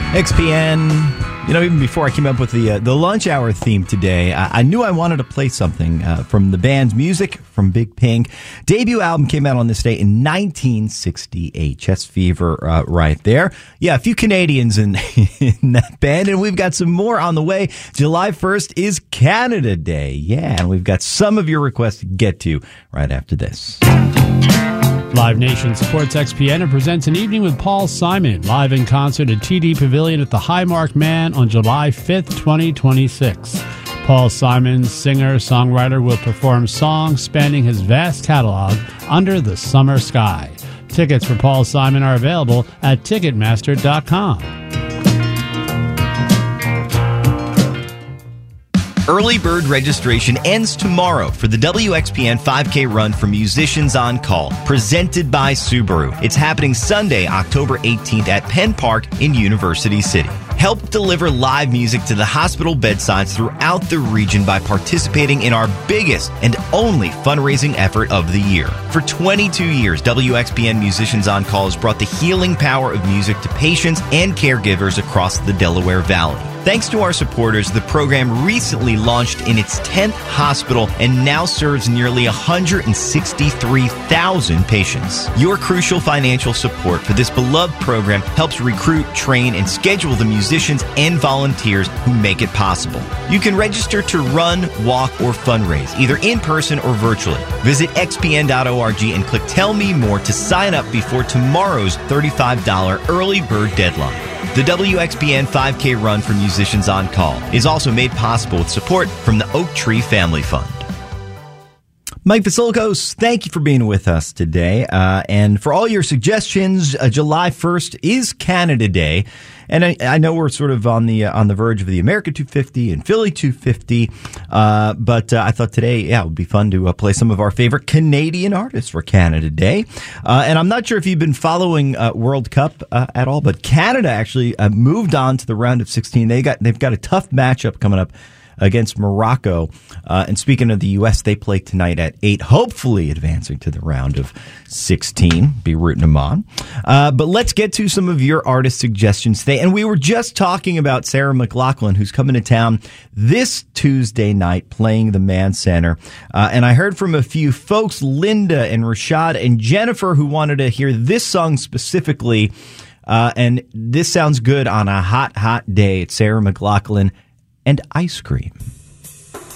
XPN. You know, even before I came up with the lunch hour theme today, I knew I wanted to play something from the band's music from Big Pink. Debut album came out on this day in 1968. Chest Fever right there. Yeah, a few Canadians in that band, and we've got some more on the way. July 1st is Canada Day. Yeah, and we've got some of your requests to get to right after this. Live Nation supports XPN and presents an evening with Paul Simon, live in concert at TD Pavilion at the Highmark Man on July 5th, 2026. Paul Simon, singer-songwriter, will perform songs spanning his vast catalog under the summer sky. Tickets for Paul Simon are available at Ticketmaster.com. Early bird registration ends tomorrow for the WXPN 5K run for Musicians on Call, presented by Subaru. It's happening Sunday, October 18th at Penn Park in University City. Help deliver live music to the hospital bedsides throughout the region by participating in our biggest and only fundraising effort of the year. For 22 years, WXPN Musicians on Call has brought the healing power of music to patients and caregivers across the Delaware Valley. Thanks to our supporters, the program recently launched in its 10th hospital and now serves nearly 163,000 patients. Your crucial financial support for this beloved program helps recruit, train, and schedule the musicians and volunteers who make it possible. You can register to run, walk, or fundraise, either in person or virtually. Visit xpn.org and click Tell Me More to sign up before tomorrow's $35 early bird deadline. The WXPN 5K run for Musicians on Call is also made possible with support from the Oak Tree Family Fund. Mike Vasilkos, thank you for being with us today. And for all your suggestions, July 1st is Canada Day. And I know we're sort of on the verge of the America 250 and Philly 250. But I thought today, it would be fun to play some of our favorite Canadian artists for Canada Day. And I'm not sure if you've been following World Cup at all, but Canada actually moved on to the round of 16. They've got a tough matchup coming up against Morocco. And speaking of the U.S., they play tonight at 8, hopefully advancing to the round of 16. Be rooting them on. But let's get to some of your artist suggestions today. And we were just talking about Sarah McLachlan, who's coming to town this Tuesday night playing the Mann Center. And I heard from a few folks, Linda and Rashad and Jennifer, who wanted to hear this song specifically. And this sounds good on a hot, hot day. It's Sarah McLachlan and Ice Cream.